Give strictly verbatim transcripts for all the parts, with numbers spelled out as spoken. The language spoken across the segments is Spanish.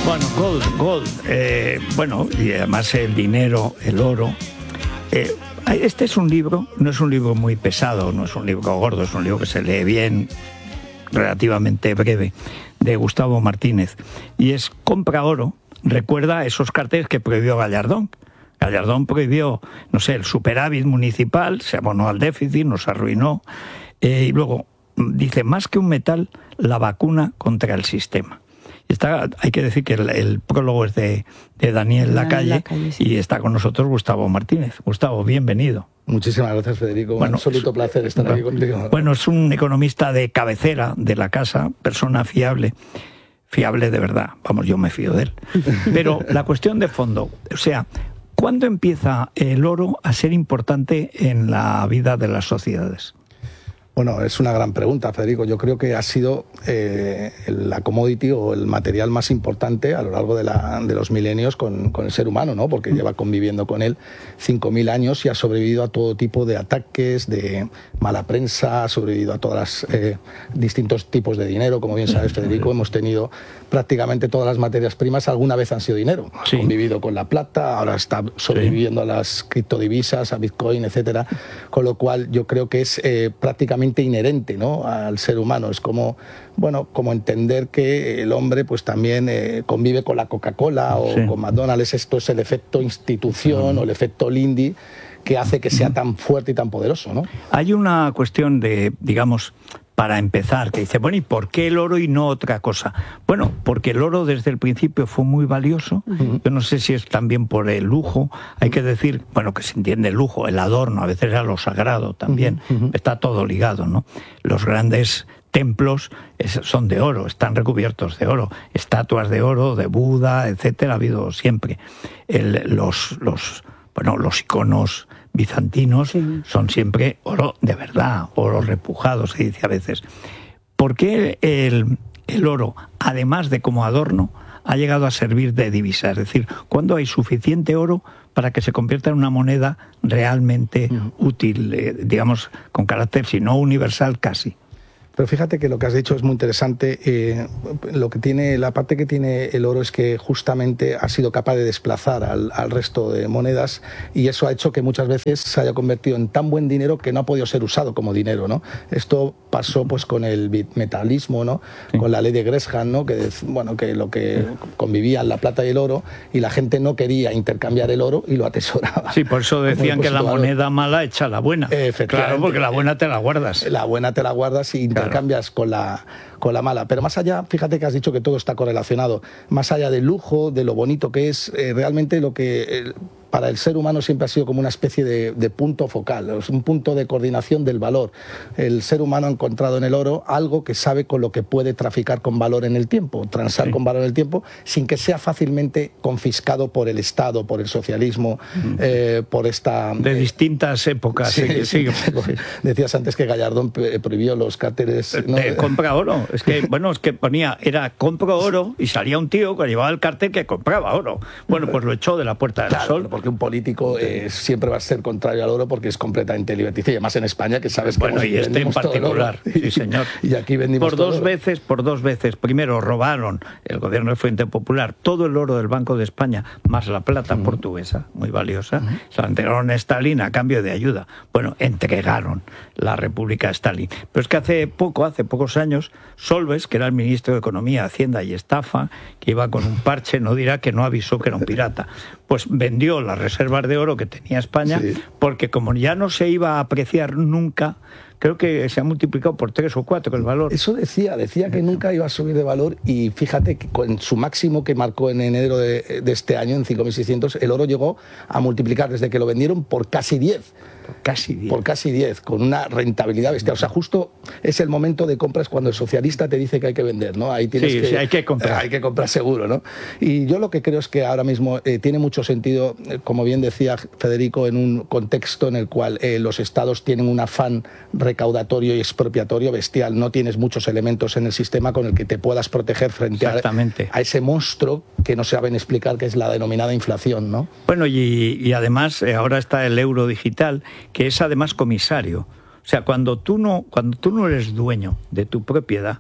Bueno, gold, gold. Eh, bueno, y además el dinero, el oro. Eh, este es un libro, no es un libro muy pesado, no es un libro gordo, es un libro que se lee bien, relativamente breve, de Gustavo Martínez. Y es Compra Oro. Recuerda esos carteles que prohibió Gallardón. Gallardón prohibió, no sé, el superávit municipal, se abonó al déficit, nos arruinó. Eh, y luego dice, más que un metal, la vacuna contra el sistema. Está, hay que decir que el, el prólogo es de, de Daniel Lacalle, Lacalle sí. Y está con nosotros Gustavo Martínez. Gustavo, bienvenido. Muchísimas gracias, Federico. Bueno, un absoluto es, placer estar bueno, aquí contigo. Bueno, es un economista de cabecera de la casa, persona fiable. Fiable de verdad. Vamos, yo me fío de él. Pero la cuestión de fondo, o sea, ¿cuándo empieza el oro a ser importante en la vida de las sociedades? Bueno, es una gran pregunta, Federico. Yo creo que ha sido eh, la commodity o el material más importante a lo largo de, la, de los milenios con, con el ser humano, ¿no? Porque lleva conviviendo con él cinco mil años y ha sobrevivido a todo tipo de ataques, de mala prensa, ha sobrevivido a todos los eh, distintos tipos de dinero. Como bien sabes, Federico, hemos tenido prácticamente todas las materias primas alguna vez han sido dinero. Ha sí. convivido con la plata, ahora está sobreviviendo sí. a las criptodivisas, a Bitcoin, etcétera. Con lo cual yo creo que es eh, prácticamente inherente, ¿no?, al ser humano. Es como, bueno, como entender que el hombre pues también eh, convive con la Coca-Cola o sí. con McDonald's. Esto es el efecto institución uh-huh. o el efecto Lindy que hace que sea tan fuerte y tan poderoso, ¿no? Hay una cuestión de, digamos, para empezar, que dice, bueno, ¿y por qué el oro y no otra cosa? Bueno, porque el oro desde el principio fue muy valioso. Uh-huh. Yo no sé si es también por el lujo. Hay que decir, bueno, que se entiende el lujo, el adorno, a veces era lo sagrado también. Uh-huh. Está todo ligado, ¿no? Los grandes templos es, son de oro, están recubiertos de oro. Estatuas de oro, de Buda, etcétera, ha habido siempre. El, los, los, bueno, los iconos bizantinos sí. son siempre oro de verdad, oro repujado, se dice a veces. ¿Por qué el, el oro, además de como adorno, ha llegado a servir de divisa? Es decir, ¿cuándo hay suficiente oro para que se convierta en una moneda realmente uh-huh. útil, eh, digamos, con carácter, si no universal, casi? Pero fíjate que lo que has dicho es muy interesante. Eh, lo que tiene, la parte que tiene el oro es que justamente ha sido capaz de desplazar al, al resto de monedas y eso ha hecho que muchas veces se haya convertido en tan buen dinero que no ha podido ser usado como dinero, ¿no? Esto pasó pues con el bimetalismo, ¿no? Sí. Con la ley de Gresham, ¿no? Que, bueno, que lo que convivían la plata y el oro y la gente no quería intercambiar el oro y lo atesoraba. Sí, por eso decían que la moneda mala echa la buena. Claro, porque la buena te la guardas. La buena te la guardas y intercambias con la, con la mala. Pero más allá, fíjate que has dicho que todo está correlacionado. Más allá del lujo, de lo bonito que es, eh, realmente lo que eh, para el ser humano siempre ha sido como una especie de, de punto focal, es un punto de coordinación del valor. El ser humano ha encontrado en el oro algo que sabe con lo que puede traficar con valor en el tiempo, transar sí. con valor en el tiempo, sin que sea fácilmente confiscado por el Estado, por el socialismo, mm. eh, por esta... De eh, distintas épocas. Sí, sí, sí, sí. Decías antes que Gallardón prohibió los carteles, ¿no? Eh, compra oro. Es que, bueno, es que ponía, era compro oro y salía un tío que llevaba el cartel que compraba oro. Bueno, pues lo echó de la Puerta del claro, Sol. Porque un político eh, siempre va a ser contrario al oro porque es completamente liberticida. Y además en España, que sabes que bueno, y este en particular, sí, señor. Y aquí vendimos por todo dos oro. veces, por dos veces. Primero robaron el gobierno de Fuente Popular todo el oro del Banco de España, más la plata uh-huh. portuguesa, muy valiosa. Uh-huh. Se la entregaron a Stalin a cambio de ayuda. Bueno, entregaron la República a Stalin. Pero es que hace poco, hace pocos años, Solbes, que era el ministro de Economía, Hacienda y Estafa, que iba con un parche, no dirá que no avisó que era un pirata, pues vendió las reservas de oro que tenía España, sí. porque como ya no se iba a apreciar nunca, creo que se ha multiplicado por tres o cuatro el valor. Eso decía, decía que nunca iba a subir de valor y fíjate que con su máximo que marcó en enero de, de este año, en cinco mil seiscientos, el oro llegó a multiplicar desde que lo vendieron por casi diez. Por casi diez. Por casi diez, con una rentabilidad bestial. O sea, justo es el momento de compras cuando el socialista te dice que hay que vender, ¿no? Ahí tienes sí, que, sí, hay que comprar. Hay que comprar seguro, ¿no? Y yo lo que creo es que ahora mismo eh, tiene mucho sentido, eh, como bien decía Federico, en un contexto en el cual eh, los estados tienen un afán recaudatorio y expropiatorio bestial. No tienes muchos elementos en el sistema con el que te puedas proteger frente a, a ese monstruo que no saben explicar, que es la denominada inflación, ¿no? Bueno, y, y además eh, ahora está el euro digital, que es además comisario. O sea, cuando tú no, cuando tú no eres dueño de tu propiedad,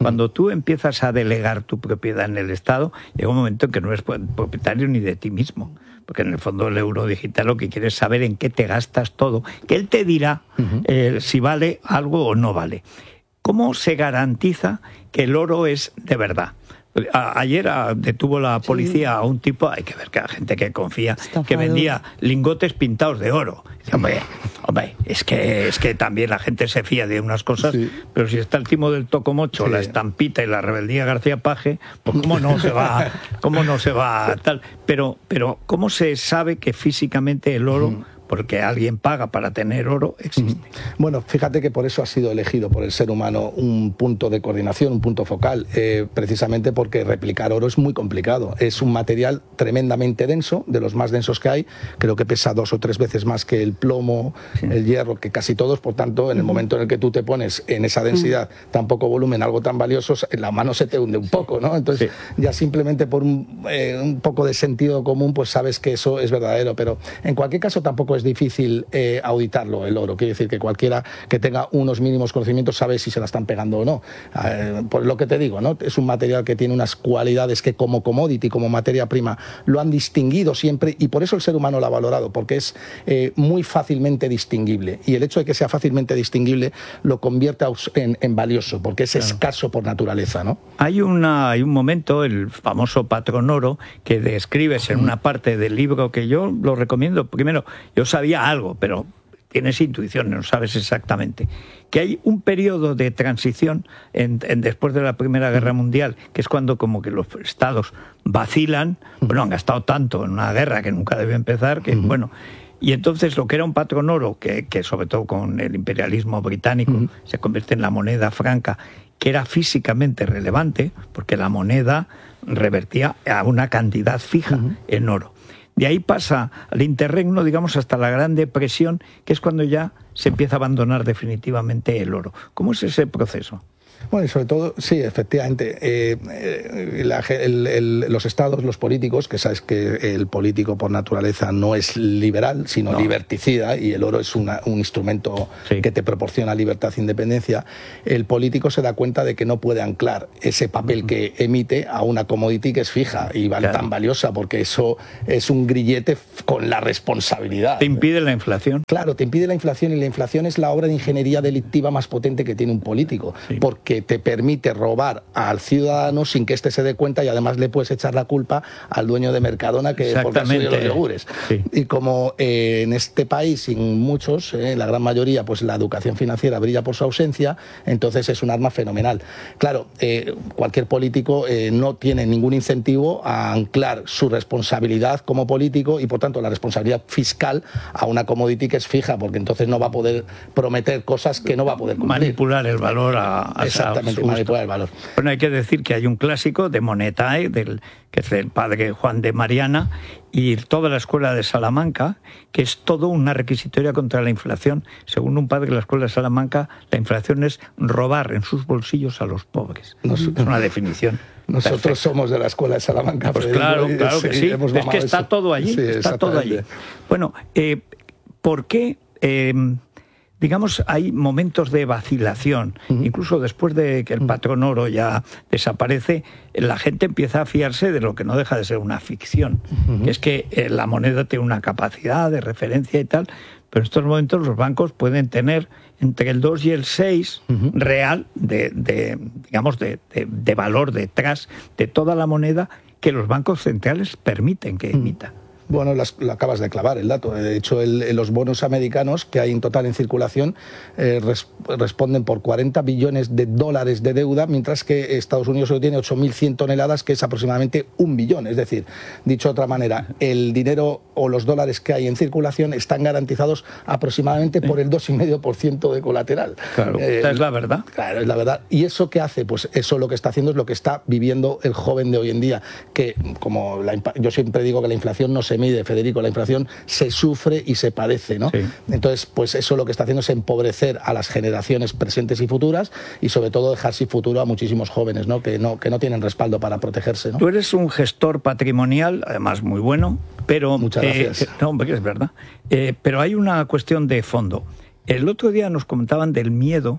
Cuando tú empiezas a delegar tu propiedad en el Estado, llega un momento en que no eres propietario ni de ti mismo. Porque en el fondo el euro digital lo que quiere es saber en qué te gastas todo, que él te dirá uh-huh. eh, si vale algo o no vale. ¿Cómo se garantiza que el oro es de verdad? A, ayer a, detuvo la policía sí. a un tipo, hay que ver que hay gente que confía, Estafado. que vendía lingotes pintados de oro. Dice, hombre, hombre, es que es que también la gente se fía de unas cosas, sí. pero si está el timo del Tocomocho, sí. la estampita y la rebeldía García Paje, pues cómo no se va, cómo no se va tal. Pero, pero ¿cómo se sabe que físicamente el oro, mm. porque alguien paga para tener oro, existe? Bueno, fíjate que por eso ha sido elegido por el ser humano un punto de coordinación, un punto focal, eh, precisamente porque replicar oro es muy complicado. Es un material tremendamente denso, de los más densos que hay, creo que pesa dos o tres veces más que el plomo, sí. el hierro, que casi todos, por tanto, en el momento en el que tú te pones en esa densidad, tan poco volumen, algo tan valioso, la mano se te hunde un poco, ¿no? Entonces, sí. ya simplemente por un, eh, un poco de sentido común, pues sabes que eso es verdadero, pero en cualquier caso tampoco es difícil eh, auditarlo, el oro. Quiere decir que cualquiera que tenga unos mínimos conocimientos sabe si se la están pegando o no. Eh, por lo que te digo, ¿no? Es un material que tiene unas cualidades que como commodity, como materia prima, lo han distinguido siempre y por eso el ser humano lo ha valorado, porque es eh, muy fácilmente distinguible. Y el hecho de que sea fácilmente distinguible lo convierte en, en valioso, porque es claro. escaso por naturaleza, ¿no? Hay, una, hay un momento, el famoso patrón oro, que describes en una parte del libro que yo lo recomiendo. Primero, yo sabía algo, pero tienes intuición, no sabes exactamente, que hay un periodo de transición en, en después de la Primera Guerra Mundial, que es cuando como que los estados vacilan, bueno, han gastado tanto en una guerra que nunca debe empezar, que bueno, y entonces lo que era un patrón oro, que, que sobre todo con el imperialismo británico uh-huh. se convierte en la moneda franca, que era físicamente relevante, porque la moneda revertía a una cantidad fija uh-huh. en oro. De ahí pasa al interregno, digamos, hasta la Gran Depresión, que es cuando ya se empieza a abandonar definitivamente el oro. ¿Cómo es ese proceso? Bueno, y sobre todo, sí, efectivamente, eh, eh, la, el, el, los estados, los políticos, que sabes que el político por naturaleza no es liberal, sino no. liberticida, y el oro es una, un instrumento sí. que te proporciona libertad e independencia, el político se da cuenta de que no puede anclar ese papel que emite a una commodity que es fija y claro. tan valiosa, porque eso es un grillete con la responsabilidad. ¿Te impide la inflación? Claro, te impide la inflación, y la inflación es la obra de ingeniería delictiva más potente que tiene un político, sí. porque que te permite robar al ciudadano sin que éste se dé cuenta, y además le puedes echar la culpa al dueño de Mercadona que porque ha subido los yogures. Sí. Y como eh, en este país, sin muchos, eh, la gran mayoría, pues la educación financiera brilla por su ausencia, entonces es un arma fenomenal. Claro, eh, cualquier político eh, no tiene ningún incentivo a anclar su responsabilidad como político y por tanto la responsabilidad fiscal a una commodity que es fija, porque entonces no va a poder prometer cosas que no va a poder cumplir. Manipular el valor a, a Exactamente, manipular el valor. Bueno, hay que decir que hay un clásico de Monetae, del, que es del padre Juan de Mariana, y toda la escuela de Salamanca, que es todo una requisitoria contra la inflación. Según un padre de la escuela de Salamanca, la inflación es robar en sus bolsillos a los pobres. Nos, es una definición. Nosotros perfecta. Somos de la escuela de Salamanca. Pues claro, claro que sí. sí. Es que está eso. todo allí. Sí, está todo allí. Bueno, eh, ¿por qué? Eh, Digamos, hay momentos de vacilación. Uh-huh. Incluso después de que el patrón oro ya desaparece, la gente empieza a fiarse de lo que no deja de ser una ficción. Uh-huh. Que es que eh, la moneda tiene una capacidad de referencia y tal, pero en estos momentos los bancos pueden tener entre el dos y el seis uh-huh. real de, de digamos, de, de, de valor detrás de toda la moneda que los bancos centrales permiten que emita. Uh-huh. Bueno, las, lo acabas de clavar el dato. De hecho, el, los bonos americanos que hay en total en circulación eh, res, responden por cuarenta billones de dólares de deuda, mientras que Estados Unidos solo tiene ocho mil cien toneladas, que es aproximadamente un billón. Es decir, dicho de otra manera, el dinero o los dólares que hay en circulación están garantizados aproximadamente sí. por el dos coma cinco por ciento de colateral. Claro, eh, esta es la verdad. Claro, es la verdad. ¿Y eso qué hace? Pues eso lo que está haciendo es lo que está viviendo el joven de hoy en día, que como la, yo siempre digo que la inflación no se mide, Federico, la inflación se sufre y se padece, ¿no? Sí. Entonces, pues eso lo que está haciendo es empobrecer a las generaciones presentes y futuras y sobre todo dejar sin futuro a muchísimos jóvenes, ¿no? Que no, que no tienen respaldo para protegerse, ¿no? Tú eres un gestor patrimonial, además muy bueno, pero... Muchas gracias. Eh, no, hombre, es verdad. Eh, pero hay una cuestión de fondo. El otro día nos comentaban del miedo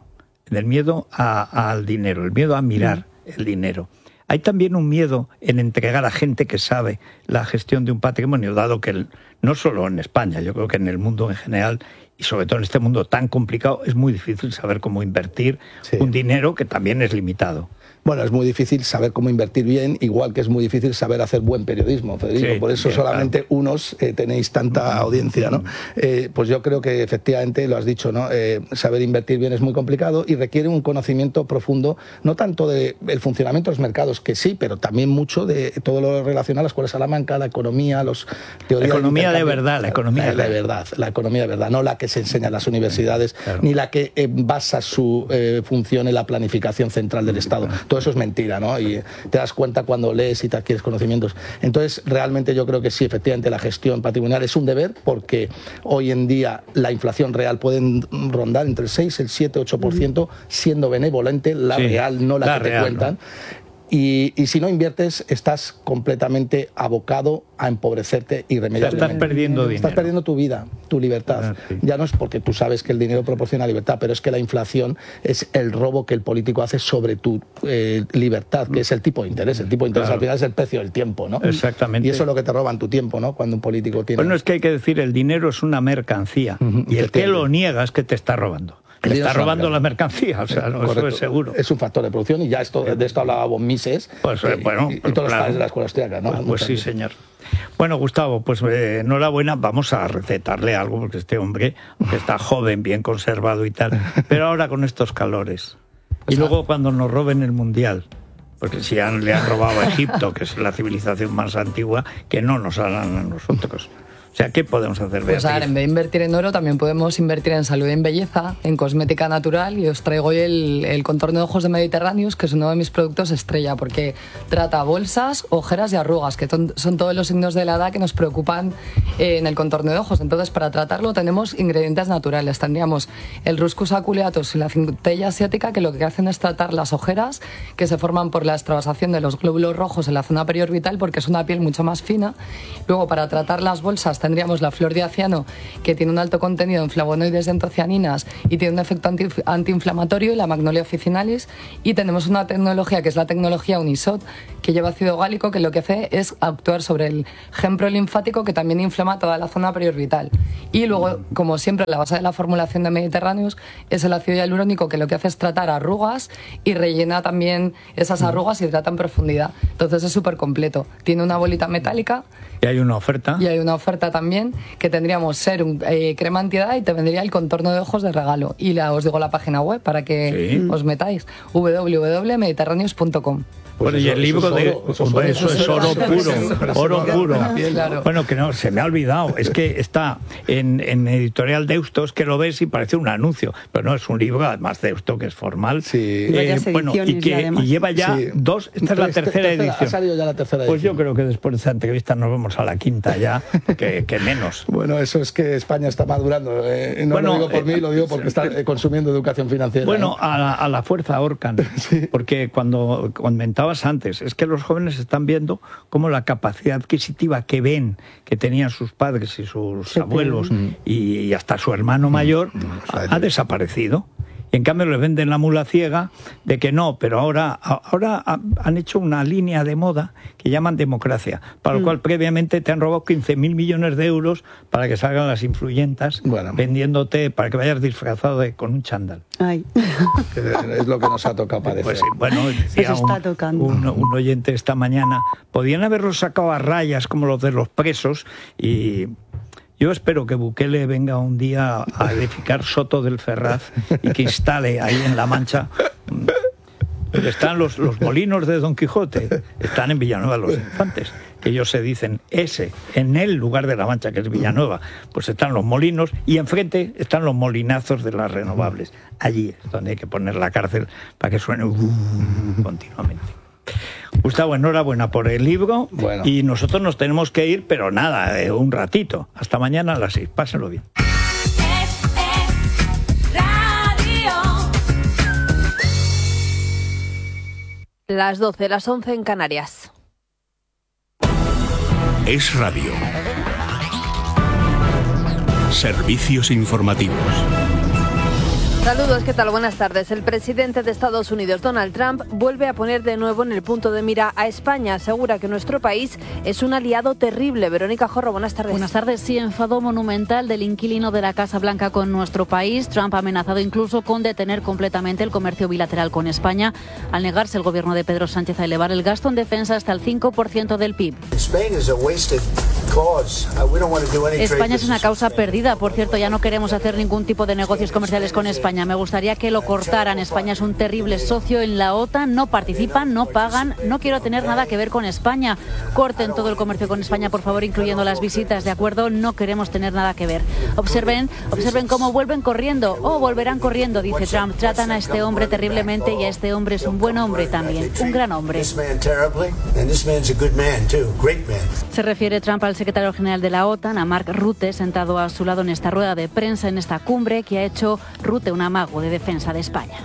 en el miedo a, al dinero, el miedo a mirar el dinero. Hay también un miedo en entregar a gente que sabe la gestión de un patrimonio, dado que el, no solo en España, yo creo que en el mundo en general, y sobre todo en este mundo tan complicado, es muy difícil saber cómo invertir sí. un dinero que también es limitado. Bueno, es muy difícil saber cómo invertir bien, igual que es muy difícil saber hacer buen periodismo, Federico. Sí, por eso bien, solamente claro. unos eh, tenéis tanta audiencia, ¿no? Eh, pues yo creo que efectivamente lo has dicho, ¿no? Eh, saber invertir bien es muy complicado y requiere un conocimiento profundo, no tanto del funcionamiento de los mercados, que sí, pero también mucho de todo lo relacionado a la Escuela de Salamanca, la economía, los teorías... La economía de, de verdad, la economía la, de verdad, la economía de verdad, no la que se enseña en las universidades, claro. ni la que eh, basa su eh, función en la planificación central del Estado. Claro. Todo eso es mentira, ¿no? Y te das cuenta cuando lees y te adquieres conocimientos. Entonces, realmente yo creo que sí, efectivamente, la gestión patrimonial es un deber, porque hoy en día la inflación real puede rondar entre el seis, el siete, ocho por ciento, siendo benevolente, la sí, real, no la, la que real, te cuentan. ¿No? Y, y si no inviertes, estás completamente abocado a empobrecerte irremediablemente. Estás perdiendo dinero. Estás perdiendo tu vida, tu libertad. Ah, sí. Ya no es porque tú sabes que el dinero proporciona libertad, pero es que la inflación es el robo que el político hace sobre tu eh, libertad, que es el tipo de interés. El tipo de interés claro. al final es el precio del tiempo, ¿no? Exactamente. Y eso es lo que te roban tu tiempo, ¿no? Cuando un político tiene... Bueno, es que hay que decir, el dinero es una mercancía. Uh-huh. Y el que lo niega es que te está robando. Le está robando la mercancía, o sea, no, eso es seguro. Es un factor de producción y ya esto, de esto hablaba von Mises pues, eh, bueno, y, y todos claro. los padres de la escuela austríaca, ¿no? Pues, pues sí, señor. Bueno, Gustavo, pues eh, enhorabuena, vamos a recetarle algo, porque este hombre, que está joven, bien conservado y tal, pero ahora con estos calores. Pues y luego ah. cuando nos roben el Mundial, porque si han, le han robado a Egipto, que es la civilización más antigua, que no nos harán a nosotros. O sea, ¿qué podemos hacer, Beatriz? Pues a ver, en vez de invertir en oro, también podemos invertir en salud y en belleza, en cosmética natural, y os traigo hoy el, el contorno de ojos de Mediterráneos, que es uno de mis productos estrella, porque trata bolsas, ojeras y arrugas, que son, son todos los signos de la edad que nos preocupan eh, en el contorno de ojos. Entonces, para tratarlo tenemos ingredientes naturales. Tendríamos el Ruscus aculeatus y la centella asiática, que lo que hacen es tratar las ojeras que se forman por la extravasación de los glóbulos rojos en la zona periorbital, porque es una piel mucho más fina. Luego, para tratar las bolsas, tendríamos la flor de aciano, que tiene un alto contenido en flavonoides y antocianinas y tiene un efecto anti, antiinflamatorio, y la magnolia officinalis. Y tenemos una tecnología que es la tecnología Unisot, que lleva ácido gálico, que lo que hace es actuar sobre el gen prolinfático, que también inflama toda la zona periorbital. Y luego, como siempre, la base de la formulación de Mediterráneos es el ácido hialurónico, que lo que hace es tratar arrugas y rellena también esas arrugas y trata en profundidad. Entonces es súper completo. Tiene una bolita metálica. Y hay una oferta. Y hay una oferta también, que tendríamos serum, eh, crema antiedad, y te vendría el contorno de ojos de regalo. Y la, os digo la página web para que sí. os metáis, doble u doble u doble punto mediterráneos punto com. Pues bueno, eso, y el libro eso de oro, eso, eso, eso es oro puro, oro puro. Claro. Bueno, que no, se me ha olvidado, es que está en, en Editorial Deusto, es que lo ves y parece un anuncio, pero no, es un libro, además Deusto, que es formal. Sí. Eh, bueno, y que y lleva ya sí. dos, esta es la tercera, tercera edición. Ha salido ya la tercera edición. Pues yo creo que después de esta entrevista nos vamos a la quinta ya, que, que menos. Bueno, eso es que España está madurando, eh, no bueno, lo digo por eh, mí, lo digo porque está consumiendo educación financiera. Bueno, ¿eh? a, la, a la fuerza ahorcan, sí. porque cuando comentabas antes, es que los jóvenes están viendo cómo la capacidad adquisitiva que ven que tenían sus padres y sus sí, abuelos mm. y, y hasta su hermano mayor mm. ha, ha desaparecido. Y en cambio le venden la mula ciega de que no, pero ahora, ahora han hecho una línea de moda que llaman democracia, para lo mm. cual previamente te han robado quince mil millones de euros para que salgan las influyentas bueno. vendiéndote para que vayas disfrazado de, con un chándal. Ay. Es lo que nos ha tocado padecer. Pues, bueno, decía Eso está tocando. Un, un, un oyente esta mañana, podían haberlos sacado a rayas como los de los presos y... Yo espero que Bukele venga un día a edificar Soto del Ferraz y que instale ahí en La Mancha. Están los, los molinos de Don Quijote, están en Villanueva los Infantes, que ellos se dicen ese, en el lugar de La Mancha, que es Villanueva, pues están los molinos y enfrente están los molinazos de las renovables. Allí es donde hay que poner la cárcel para que suene uh, continuamente. Gustavo, enhorabuena por el libro. Bueno. Y nosotros nos tenemos que ir, pero nada, eh, un ratito. Hasta mañana a las seis. Pásenlo bien. Es, es radio. Las doce, las once en Canarias. Es radio. Servicios informativos. Saludos, ¿qué tal? Buenas tardes. El presidente de Estados Unidos, Donald Trump, vuelve a poner de nuevo en el punto de mira a España. Asegura que nuestro país es un aliado terrible. Verónica Jorro, buenas tardes. Buenas tardes. Sí, enfado monumental del inquilino de la Casa Blanca con nuestro país. Trump ha amenazado incluso con detener completamente el comercio bilateral con España, al negarse el gobierno de Pedro Sánchez a elevar el gasto en defensa hasta el cinco por ciento del P I B. España es una causa perdida. Por cierto, ya no queremos hacer ningún tipo de negocios comerciales con España. Me gustaría que lo cortaran. España es un terrible socio en la OTAN. No participan, no pagan. No quiero tener nada que ver con España. Corten todo el comercio con España, por favor, incluyendo las visitas. ¿De acuerdo? No queremos tener nada que ver. Observen, observen cómo vuelven corriendo. Oh, volverán corriendo, dice Trump. Tratan a este hombre terriblemente y a este hombre es un buen hombre también. Un gran hombre. Se refiere Trump al secretario general de la OTAN, a Mark Rutte, sentado a su lado en esta rueda de prensa, en esta cumbre que ha hecho Rutte un amago de defensa de España.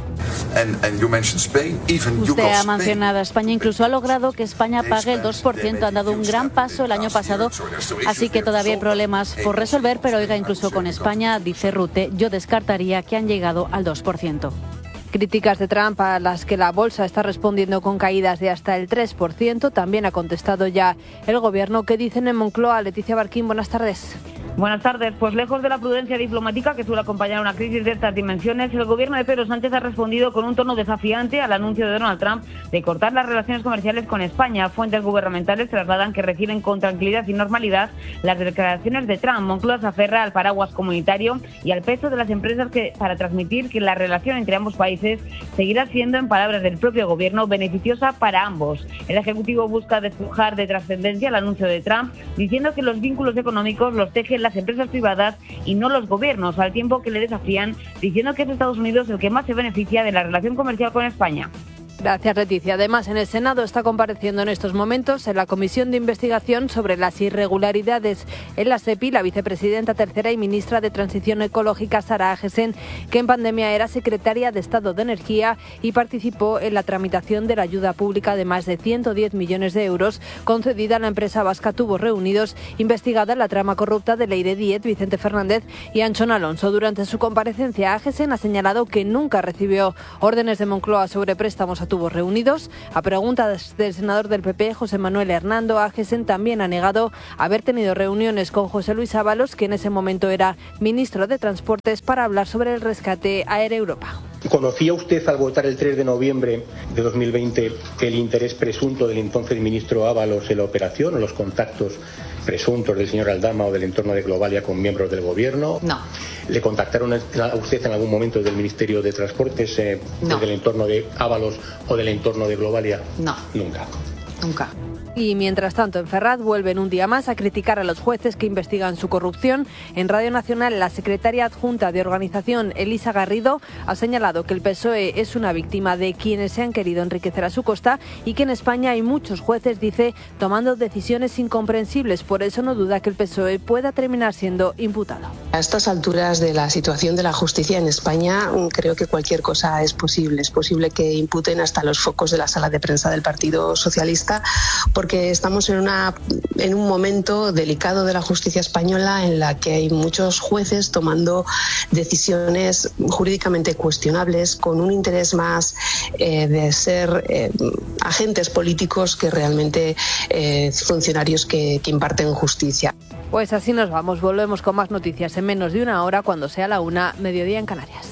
Usted ha mencionado a España, incluso ha logrado que España pague el dos por ciento. Han dado un gran paso el año pasado, así que todavía hay problemas por resolver, pero oiga, incluso con España, dice Rutte, yo descartaría que han llegado al dos por ciento. Críticas de Trump a las que la bolsa está respondiendo con caídas de hasta el tres por ciento. También ha contestado ya el gobierno. ¿Qué dicen en Moncloa? Leticia Barquín, buenas tardes. Buenas tardes. Pues lejos de la prudencia diplomática que suele acompañar a una crisis de estas dimensiones, el gobierno de Pedro Sánchez ha respondido con un tono desafiante al anuncio de Donald Trump de cortar las relaciones comerciales con España. Fuentes gubernamentales trasladan que reciben con tranquilidad y normalidad las declaraciones de Trump. Moncloa se aferra al paraguas comunitario y al peso de las empresas que, para transmitir que la relación entre ambos países seguirá siendo, en palabras del propio gobierno, beneficiosa para ambos. El Ejecutivo busca despojar de trascendencia el anuncio de Trump, diciendo que los vínculos económicos los tejen las empresas privadas y no los gobiernos, al tiempo que le desafían diciendo que es Estados Unidos el que más se beneficia de la relación comercial con España. Gracias, Leticia. Además, en el Senado está compareciendo en estos momentos en la Comisión de Investigación sobre las irregularidades en la SEPI la vicepresidenta tercera y ministra de Transición Ecológica, Sara Agesen, que en pandemia era secretaria de Estado de Energía y participó en la tramitación de la ayuda pública de más de ciento diez millones de euros concedida a la empresa vasca Tubos Reunidos, investigada en la trama corrupta de Leire Díez, Vicente Fernández y Anchón Alonso. Durante su comparecencia, Agesen ha señalado que nunca recibió órdenes de Moncloa sobre préstamos a Tubos Reunidos. A preguntas del senador del P P, José Manuel Hernando, Agesen también ha negado haber tenido reuniones con José Luis Ábalos, que en ese momento era ministro de Transportes, para hablar sobre el rescate a Air Europa. ¿Conocía usted al votar el tres de noviembre de dos mil veinte el interés presunto del entonces ministro Ábalos en la operación o los contactos presuntos del señor Aldama o del entorno de Globalia con miembros del gobierno? No. ¿Le contactaron a usted en algún momento del Ministerio de Transportes, eh, no. del entorno de Ábalos o del entorno de Globalia? No. Nunca. Nunca. Y mientras tanto, en Ferraz vuelven un día más a criticar a los jueces que investigan su corrupción. En Radio Nacional, la secretaria adjunta de organización, Elisa Garrido, ha señalado que el P S O E es una víctima de quienes se han querido enriquecer a su costa y que en España hay muchos jueces, dice, tomando decisiones incomprensibles. Por eso no duda que el P S O E pueda terminar siendo imputado. A estas alturas de la situación de la justicia en España, creo que cualquier cosa es posible. Es posible que imputen hasta los focos de la sala de prensa del Partido Socialista, porque estamos en, una, en un momento delicado de la justicia española en la que hay muchos jueces tomando decisiones jurídicamente cuestionables con un interés más eh, de ser eh, agentes políticos que realmente eh, funcionarios que, que imparten justicia. Pues así nos vamos. Volvemos con más noticias en menos de una hora, cuando sea la una, mediodía en Canarias.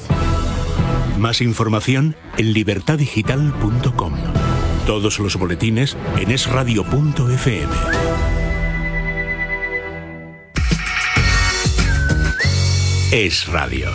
Más información en libertad digital punto com. Todos los boletines en es radio punto efe eme. Es Radio.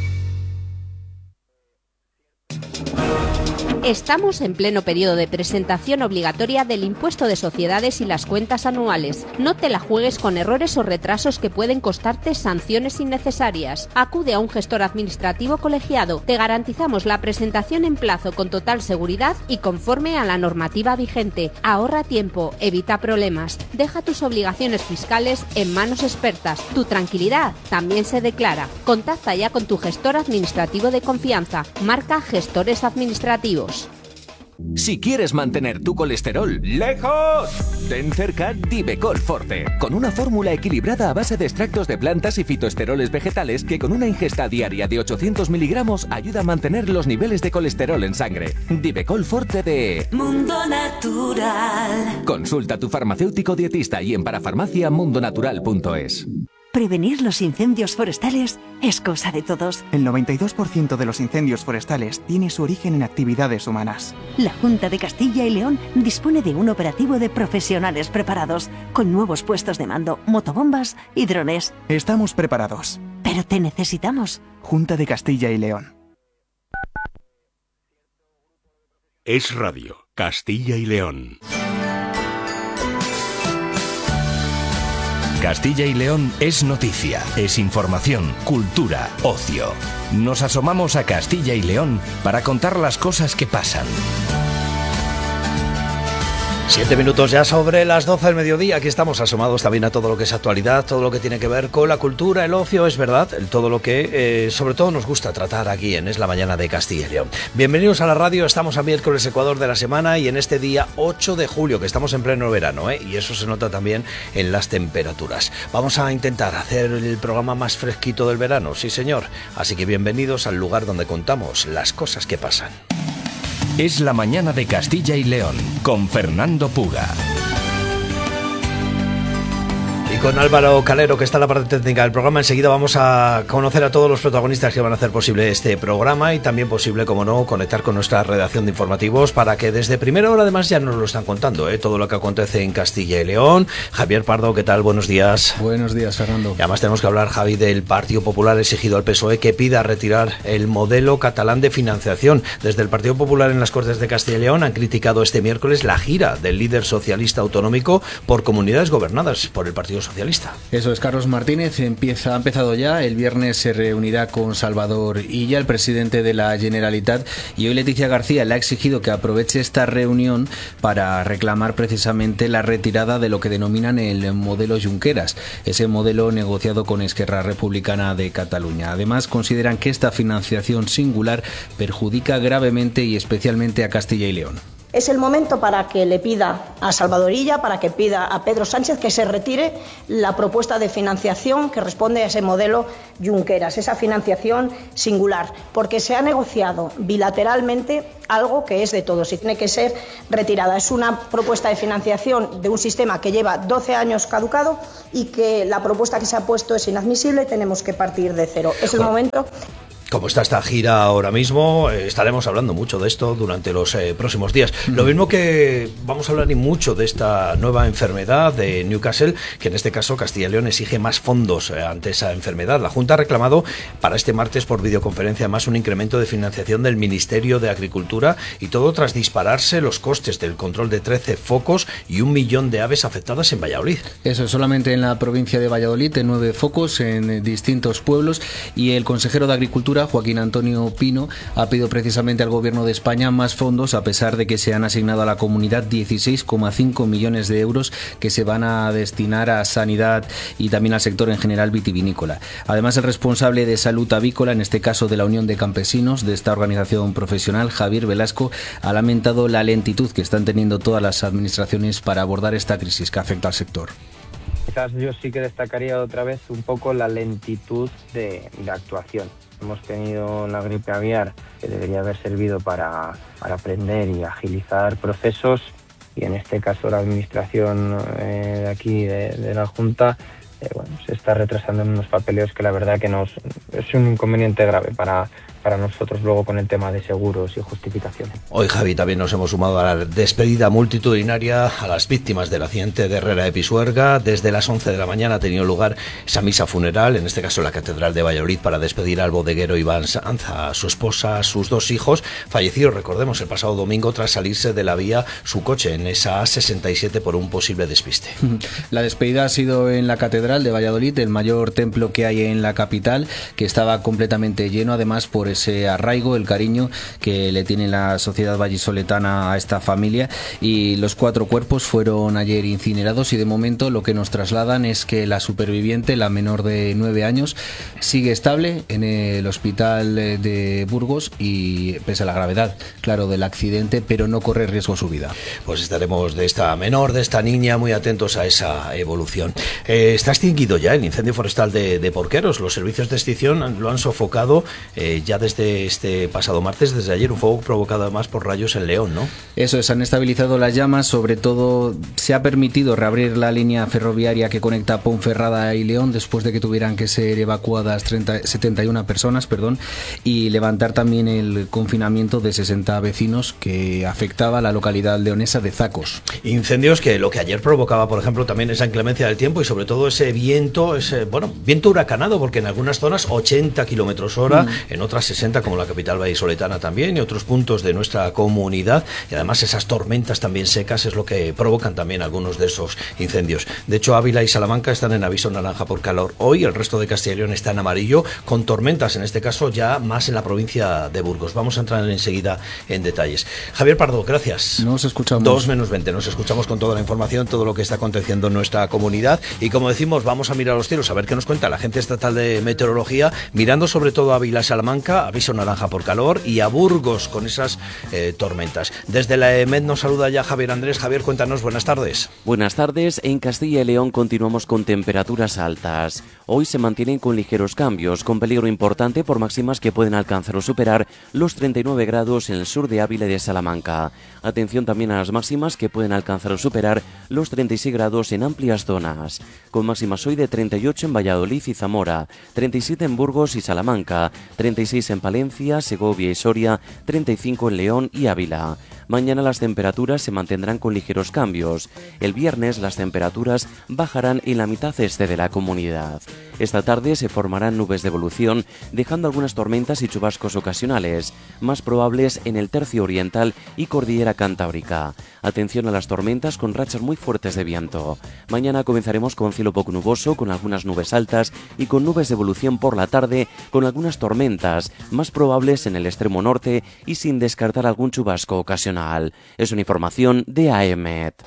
Estamos en pleno periodo de presentación obligatoria del impuesto de sociedades y las cuentas anuales. No te la juegues con errores o retrasos que pueden costarte sanciones innecesarias. Acude a un gestor administrativo colegiado. Te garantizamos la presentación en plazo con total seguridad y conforme a la normativa vigente. Ahorra tiempo, evita problemas. Deja tus obligaciones fiscales en manos expertas. Tu tranquilidad también se declara. Contacta ya con tu gestor administrativo de confianza. Marca Gestores Administrativos. Si quieres mantener tu colesterol lejos, ten cerca Divecol Forte, con una fórmula equilibrada a base de extractos de plantas y fitoesteroles vegetales que con una ingesta diaria de ochocientos miligramos ayuda a mantener los niveles de colesterol en sangre. Divecol Forte de Mundo Natural. Consulta a tu farmacéutico dietista y en parafarmacia mundo natural punto es. Prevenir los incendios forestales es cosa de todos. El noventa y dos por ciento de los incendios forestales tiene su origen en actividades humanas. La Junta de Castilla y León dispone de un operativo de profesionales preparados, con nuevos puestos de mando, motobombas y drones. Estamos preparados. Pero te necesitamos. Junta de Castilla y León. Es Radio, Castilla y León. Castilla y León es noticia, es información, cultura, ocio. Nos asomamos a Castilla y León para contar las cosas que pasan. Siete minutos ya sobre las doce del mediodía. Aquí estamos asomados también a todo lo que es actualidad, todo lo que tiene que ver con la cultura, el ocio, es verdad, el, todo lo que eh, sobre todo nos gusta tratar aquí en Es la Mañana de Castilla y León. Bienvenidos a la radio, estamos a miércoles Ecuador de la semana y en este día ocho de julio, que estamos en pleno verano, ¿eh? Y eso se nota también en las temperaturas. Vamos a intentar hacer el programa más fresquito del verano, sí señor. Así que bienvenidos al lugar donde contamos las cosas que pasan. Es la Mañana de Castilla y León, con Fernando Puga. Y con Álvaro Calero, que está en la parte técnica del programa. Enseguida vamos a conocer a todos los protagonistas que van a hacer posible este programa y también posible, como no, conectar con nuestra redacción de informativos para que desde primera hora además ya nos lo están contando, ¿eh? Todo lo que acontece en Castilla y León. Javier Pardo, ¿qué tal? Buenos días. Buenos días, Fernando. Y además tenemos que hablar, Javi, del Partido Popular exigido al P S O E que pida retirar el modelo catalán de financiación. Desde el Partido Popular en las Cortes de Castilla y León han criticado este miércoles la gira del líder socialista autonómico por comunidades gobernadas por el Partido Socialista. Eso es, Carlos Martínez empieza, ha empezado ya. El viernes se reunirá con Salvador Illa, el presidente de la Generalitat, y hoy Leticia García le ha exigido que aproveche esta reunión para reclamar precisamente la retirada de lo que denominan el modelo Junqueras, ese modelo negociado con Esquerra Republicana de Cataluña. Además, consideran que esta financiación singular perjudica gravemente y especialmente a Castilla y León. Es el momento para que le pida a Salvador Illa, para que pida a Pedro Sánchez que se retire la propuesta de financiación que responde a ese modelo Junqueras, esa financiación singular, porque se ha negociado bilateralmente algo que es de todos y tiene que ser retirada. Es una propuesta de financiación de un sistema que lleva doce años caducado y que la propuesta que se ha puesto es inadmisible y tenemos que partir de cero. Es el momento. Como está esta gira ahora mismo, eh, estaremos hablando mucho de esto durante los eh, próximos días. Lo mismo que vamos a hablar y mucho de esta nueva enfermedad de Newcastle, que en este caso Castilla y León exige más fondos eh, ante esa enfermedad. La Junta ha reclamado para este martes por videoconferencia más un incremento de financiación del Ministerio de Agricultura, y todo tras dispararse los costes del control de trece focos y un millón de aves afectadas en Valladolid. Eso, solamente en la provincia de Valladolid, en nueve focos en distintos pueblos, y el consejero de Agricultura, Joaquín Antonio Pino, ha pedido precisamente al Gobierno de España más fondos, a pesar de que se han asignado a la comunidad dieciséis coma cinco millones de euros que se van a destinar a sanidad y también al sector en general vitivinícola. Además, el responsable de salud avícola, en este caso de la Unión de Campesinos, de esta organización profesional, Javier Velasco, ha lamentado la lentitud que están teniendo todas las administraciones para abordar esta crisis que afecta al sector. Quizás yo sí que destacaría otra vez un poco la lentitud de, de actuación. Hemos tenido la gripe aviar, que debería haber servido para, para aprender y agilizar procesos, y en este caso la administración eh, de aquí, de, de la Junta, eh, bueno, se está retrasando en unos papeleos que la verdad que nos, es un inconveniente grave para, para nosotros luego con el tema de seguros y justificaciones. Hoy, Javi, también nos hemos sumado a la despedida multitudinaria a las víctimas del accidente de Herrera de Pisuerga. Desde las once de la mañana ha tenido lugar esa misa funeral, en este caso en la Catedral de Valladolid, para despedir al bodeguero Iván Sanz, a su esposa, a sus dos hijos, fallecidos, recordemos, el pasado domingo tras salirse de la vía su coche en esa A sesenta y siete por un posible despiste. La despedida ha sido en la Catedral de Valladolid, el mayor templo que hay en la capital, que estaba completamente lleno, además por ese arraigo, el cariño que le tiene la sociedad vallisoletana a esta familia. Y los cuatro cuerpos fueron ayer incinerados y de momento lo que nos trasladan es que la superviviente, la menor de nueve años, sigue estable en el hospital de Burgos y pese a la gravedad, claro, del accidente, pero no corre riesgo su vida. Pues estaremos de esta menor, de esta niña, muy atentos a esa evolución. Eh, está extinguido ya el incendio forestal de, de Porqueros. Los servicios de extinción lo han sofocado eh, ya desde este pasado martes, desde ayer, un fuego provocado además por rayos en León, ¿no? Eso es, han estabilizado las llamas, sobre todo se ha permitido reabrir la línea ferroviaria que conecta Ponferrada y León después de que tuvieran que ser evacuadas treinta, setenta y una personas, perdón, y levantar también el confinamiento de sesenta vecinos que afectaba a la localidad leonesa de Zacos. Incendios que lo que ayer provocaba, por ejemplo, también esa inclemencia del tiempo y sobre todo ese viento, ese, bueno, viento huracanado, porque en algunas zonas ochenta kilómetros hora, mm. en otras sesenta, como la capital vallisoletana también, y otros puntos de nuestra comunidad, y además esas tormentas también secas es lo que provocan también algunos de esos incendios. De hecho, Ávila y Salamanca están en aviso naranja por calor hoy, el resto de Castilla y León está en amarillo, con tormentas, en este caso ya más en la provincia de Burgos. Vamos a entrar enseguida en detalles. Javier Pardo, gracias. Nos escuchamos. Dos menos veinte, nos escuchamos con toda la información, todo lo que está aconteciendo en nuestra comunidad, y como decimos, vamos a mirar los cielos, a ver qué nos cuenta la Agencia Estatal de Meteorología, mirando sobre todo a Ávila, Salamanca, aviso naranja por calor, y a Burgos con esas eh, tormentas. Desde la E M E D nos saluda ya Javier Andrés. Javier, cuéntanos, buenas tardes. Buenas tardes. En Castilla y León continuamos con temperaturas altas. Hoy se mantienen con ligeros cambios, con peligro importante por máximas que pueden alcanzar o superar los treinta y nueve grados en el sur de Ávila y de Salamanca. Atención también a las máximas que pueden alcanzar o superar los treinta y seis grados en amplias zonas, con máximas hoy de treinta y ocho en Valladolid y Zamora, treinta y siete en Burgos y Salamanca, treinta y seis en Palencia, Segovia y Soria, treinta y cinco en León y Ávila. Mañana las temperaturas se mantendrán con ligeros cambios. El viernes las temperaturas bajarán en la mitad este de la comunidad. Esta tarde se formarán nubes de evolución, dejando algunas tormentas y chubascos ocasionales, más probables en el tercio oriental y cordillera cantábrica. Atención a las tormentas con rachas muy fuertes de viento. Mañana comenzaremos con cielo poco nuboso, con algunas nubes altas y con nubes de evolución por la tarde, con algunas tormentas, más probables en el extremo norte y sin descartar algún chubasco ocasional. Es una información de A E M E D.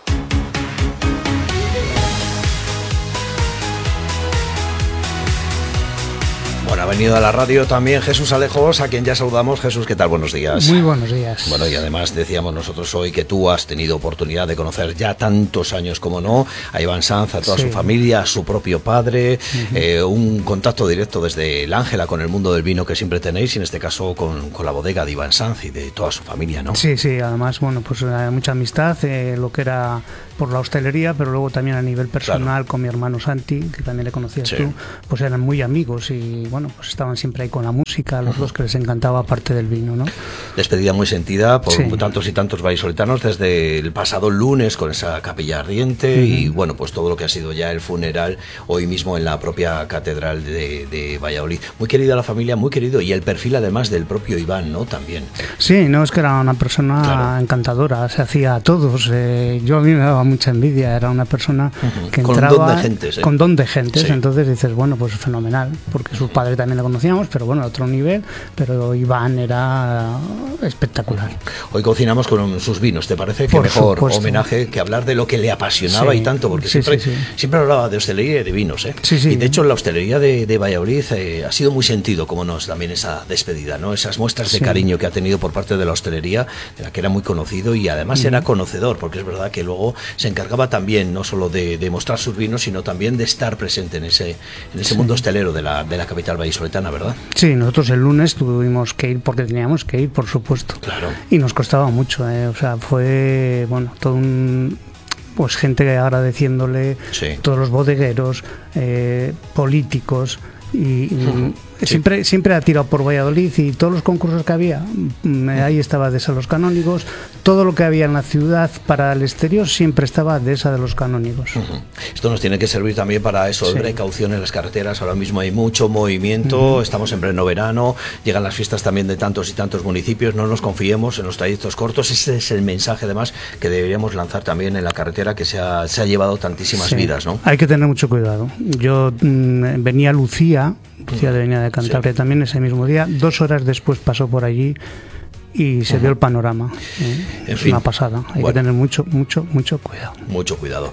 Bueno, ha venido a la radio también Jesús Alejos, a quien ya saludamos. Jesús, ¿qué tal? Buenos días. Muy buenos días. Bueno, y además decíamos nosotros hoy que tú has tenido oportunidad de conocer ya tantos años como no a Iván Sanz, a toda sí. su familia, a su propio padre, uh-huh. eh, un contacto directo desde el Ángela con el mundo del vino que siempre tenéis, y en este caso con, con la bodega de Iván Sanz y de toda su familia, ¿no? Sí, sí, además, bueno, pues hay mucha amistad, eh, lo que era por la hostelería, pero luego también a nivel personal, claro, con mi hermano Santi, que también le conocías sí. tú, pues eran muy amigos y bueno, pues estaban siempre ahí con la música, los uh-huh. dos, que les encantaba aparte del vino, ¿no? Despedida muy sentida por sí. tantos y tantos vallisoletanos desde el pasado lunes con esa capilla ardiente uh-huh. y bueno, pues todo lo que ha sido ya el funeral hoy mismo en la propia catedral de, de Valladolid. Muy querida la familia, muy querido, y el perfil además del propio Iván, ¿no? También. Sí, no, es que era una persona claro. encantadora, se hacía a todos, eh, yo a mí me daba mucha envidia, era una persona uh-huh. que con entraba don de gentes, ¿eh? con don de gentes, sí. entonces dices, bueno, pues fenomenal, porque sus padres también lo conocíamos, pero bueno, a otro nivel, pero Iván era espectacular. Hoy cocinamos con sus vinos, ¿te parece? Que mejor supuesto. homenaje que hablar de lo que le apasionaba sí. y tanto, porque sí, siempre, sí, sí. siempre hablaba de hostelería y de vinos, ¿eh? Sí, sí. Y de hecho la hostelería de, de Valladolid eh, ha sido muy sentido, como nos, también esa despedida, ¿no? Esas muestras de sí. cariño que ha tenido por parte de la hostelería, de la que era muy conocido y además mm. era conocedor, porque es verdad que luego se encargaba también no solo de, de mostrar sus vinos, sino también de estar presente en ese, en ese sí. mundo hostelero de la, de la capital vallisoletana, ¿verdad? Sí, nosotros el lunes tuvimos que ir porque teníamos que ir, por supuesto. Claro. Y nos costaba mucho, ¿eh? O sea, fue, bueno, todo un... pues gente agradeciéndole, sí. todos los bodegueros, eh, políticos, y, y uh-huh. sí. siempre siempre ha tirado por Valladolid, y todos los concursos que había, ahí estaba de esa los canónigos, todo lo que había en la ciudad para el exterior siempre estaba de esa de los canónigos. Uh-huh. Esto nos tiene que servir también para eso, sí. precaución en las carreteras. Ahora mismo hay mucho movimiento, uh-huh. estamos en pleno verano, llegan las fiestas también de tantos y tantos municipios, no nos confiemos en los trayectos cortos. Ese es el mensaje además que deberíamos lanzar también en la carretera, que se ha, se ha llevado tantísimas sí. vidas, ¿no? Hay que tener mucho cuidado. Yo mmm, venía Lucía Lucía uh-huh. venía de Cantabria Sí. también ese mismo día. Dos horas después pasó por allí y se Ujú. vio el panorama. ¿eh? En Es fin. una pasada. Hay Bueno. que tener mucho, mucho, mucho cuidado. Mucho cuidado.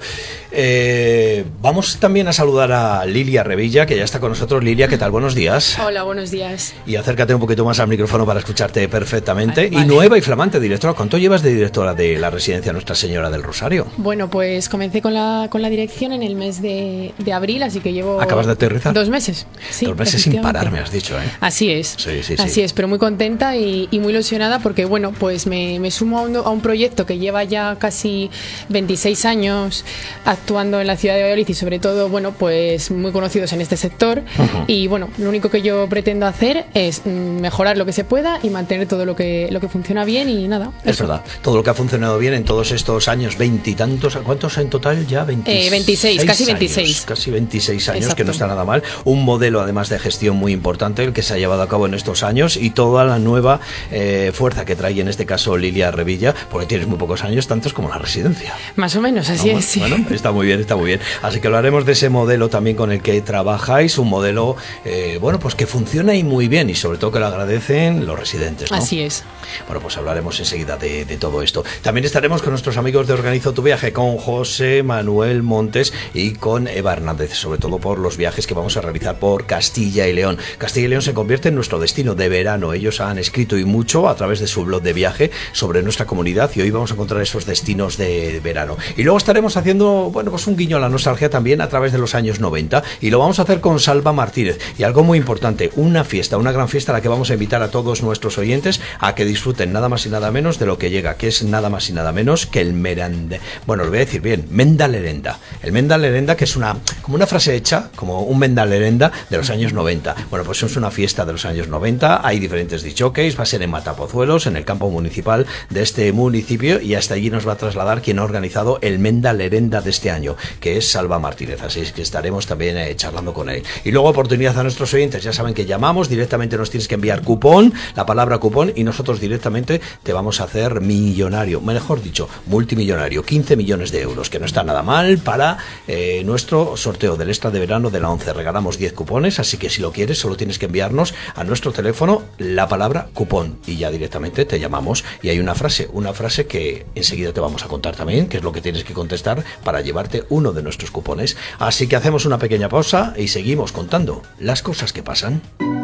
Eh, vamos también a saludar a Lilia Revilla, que ya está con nosotros. Lilia, ¿qué tal? Buenos días. Hola, buenos días. Y acércate un poquito más al micrófono para escucharte perfectamente. Vale, vale. Y nueva y flamante directora. ¿Cuánto llevas de directora de la residencia Nuestra Señora del Rosario? Bueno, pues comencé con la, con la dirección en el mes de, de abril, así que llevo... ¿Acabas de aterrizar? Dos meses. Sí, Dos meses sin efectivamente. parar, me has dicho, ¿eh? Así es. Sí, sí, sí. Así es, pero muy contenta y, y muy ilusionada porque, bueno, pues me, me sumo a un, a un proyecto que lleva ya casi veintiséis años actuando en la ciudad de Valladolid y sobre todo, bueno, pues muy conocidos en este sector. Ujú. Y bueno, lo único que yo pretendo hacer es mm, mejorar lo que se pueda y mantener todo lo que, lo que funciona bien y nada. Es verdad. Todo lo que ha funcionado bien en todos estos años, veintitantos, ¿cuántos en total ya? veintiséis Eh, veintiséis, casi años, veintiséis. casi veintiséis años, Exacto. que no está nada mal. Un modelo además de gestión muy importante el que se ha llevado a cabo en estos años y toda la nueva eh, fuerza que trae en este caso Lilia Revilla, porque tienes muy pocos años, tantos como la residencia. Más o menos, así ¿No? es. Sí. Bueno, está muy bien, está muy bien. Así que hablaremos de ese modelo también con el que trabajáis, un modelo, eh, bueno, pues que funciona y muy bien y sobre todo que lo agradecen los residentes, ¿no? Así es. Bueno, pues hablaremos enseguida de, de todo esto. También estaremos con nuestros amigos de Organizo tu Viaje, con José Manuel Montes y con Eva Hernández, sobre todo por los viajes que vamos a realizar por Castilla y León. Castilla y León se convierte en nuestro destino de verano. Ellos han escrito y mucho a través de su blog de viaje sobre nuestra comunidad y hoy vamos a encontrar esos destinos de verano. Y luego estaremos haciendo, bueno, pues un guiño a la nostalgia también a través de los años noventa y lo vamos a hacer con Salva Martínez. Y algo muy importante, una fiesta, una gran fiesta a la que vamos a invitar a todos nuestros oyentes a que disfruten nada más y nada menos de lo que llega, que es nada más y nada menos que el merande. Bueno, lo voy a decir bien, Mendalerenda. El Mendalerenda, que es una como una frase hecha, como un Mendalerenda de los años noventa. Bueno, pues es una fiesta de los años noventa, hay diferentes disjockeys, va a ser en Matapozuelos, en el campo municipal de este municipio, y hasta allí nos va a trasladar quien ha organizado el Mendalerenda de este año, que es Salva Martínez, así es que estaremos también eh, charlando con él. Y luego oportunidad a nuestros oyentes, ya saben que llamamos, directamente nos tienes que enviar cupón, la palabra cupón, y nosotros directamente te vamos a hacer millonario, mejor dicho, multimillonario, quince millones de euros, que no está nada mal para eh, nuestro sorteo del extra de verano de la once. Regalamos diez cupones, así que si lo quieres solo tienes que enviarnos a nuestro teléfono la palabra cupón y ya directamente te llamamos y hay una frase, una frase que enseguida te vamos a contar también, que es lo que tienes que contestar para llevarte uno de nuestros cupones. Así que hacemos una pequeña pausa y seguimos contando las cosas que pasan.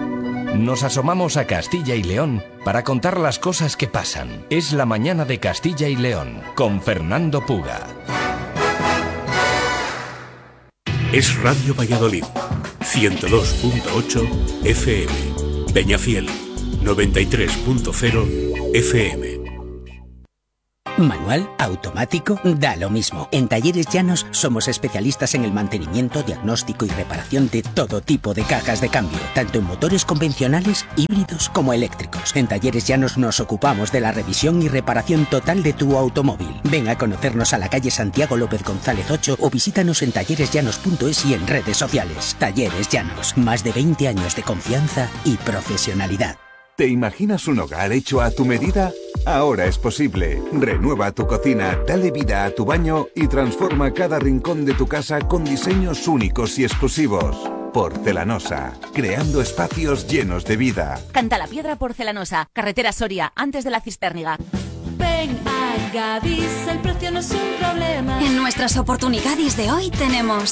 Nos asomamos a Castilla y León para contar las cosas que pasan. Es la mañana de Castilla y León con Fernando Puga. Es Radio Valladolid, ciento dos punto ocho F M, Peñafiel, noventa y tres punto cero F M. Manual, automático, da lo mismo. En Talleres Llanos somos especialistas en el mantenimiento, diagnóstico y reparación de todo tipo de cajas de cambio, tanto en motores convencionales, híbridos como eléctricos. En Talleres Llanos nos ocupamos de la revisión y reparación total de tu automóvil. Ven a conocernos a la calle Santiago López González ocho o visítanos en talleres llanos punto es y en redes sociales. Talleres Llanos, más de veinte años de confianza y profesionalidad. ¿Te imaginas un hogar hecho a tu medida? Ahora es posible. Renueva tu cocina, dale vida a tu baño y transforma cada rincón de tu casa con diseños únicos y exclusivos. Porcelanosa, creando espacios llenos de vida. Cantalapiedra Porcelanosa, carretera Soria, antes de la Cistérniga. Ven a Gadis, el precio no es un problema. En nuestras oportunidades de hoy tenemos...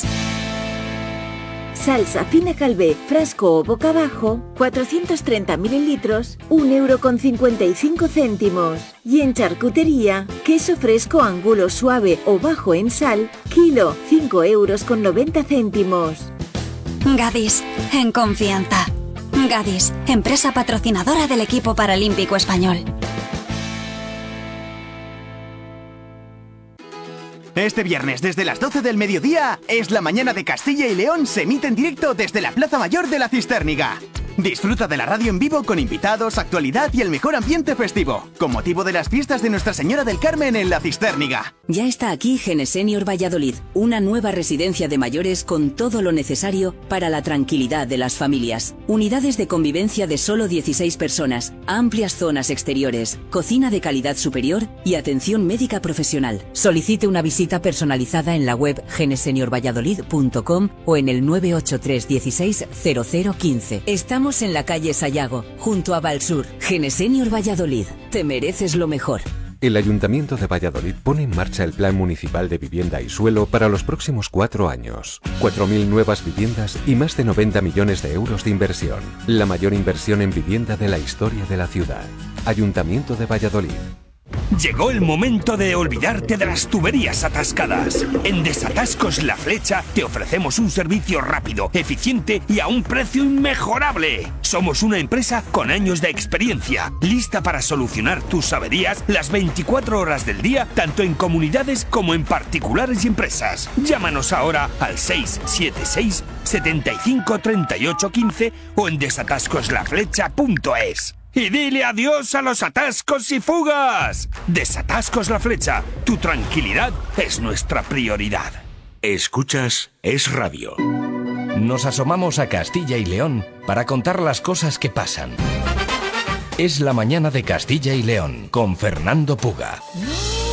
Salsa fina Calvé, frasco o boca abajo, cuatrocientos treinta mililitros, un euro con cincuenta y cinco céntimos. Y en charcutería, queso fresco angulo suave o bajo en sal, kilo, cinco euros con noventa céntimos. Gadis, en confianza. Gadis, empresa patrocinadora del equipo paralímpico español. Este viernes, desde las doce del mediodía, es la mañana de Castilla y León, se emite en directo desde la Plaza Mayor de la Cistérniga. Disfruta de la radio en vivo con invitados, actualidad y el mejor ambiente festivo, con motivo de las fiestas de Nuestra Señora del Carmen en la Cistérniga. Ya está aquí Genesenior Valladolid, una nueva residencia de mayores con todo lo necesario para la tranquilidad de las familias. Unidades de convivencia de solo dieciséis personas, amplias zonas exteriores, cocina de calidad superior y atención médica profesional. Solicite una visita personalizada en la web genesenior valladolid punto com o en el nueve ocho tres dieciséis cero cero quince. Estamos Estamos en la calle Sayago, junto a Valsur. Genesenior Valladolid. Te mereces lo mejor. El Ayuntamiento de Valladolid pone en marcha el Plan Municipal de Vivienda y Suelo para los próximos cuatro años. cuatro mil nuevas viviendas y más de noventa millones de euros de inversión. La mayor inversión en vivienda de la historia de la ciudad. Ayuntamiento de Valladolid. Llegó el momento de olvidarte de las tuberías atascadas. En Desatascos La Flecha te ofrecemos un servicio rápido, eficiente y a un precio inmejorable. Somos una empresa con años de experiencia, lista para solucionar tus averías las veinticuatro horas del día, tanto en comunidades como en particulares y empresas. Llámanos ahora al seis siete seis, setenta y cinco, treinta y ocho, quince o en desatascos la flecha punto es. ¡Y dile adiós a los atascos y fugas! Desatascos La Flecha. Tu tranquilidad es nuestra prioridad. Escuchas Es Radio. Nos asomamos a Castilla y León para contar las cosas que pasan. Es la mañana de Castilla y León con Fernando Puga.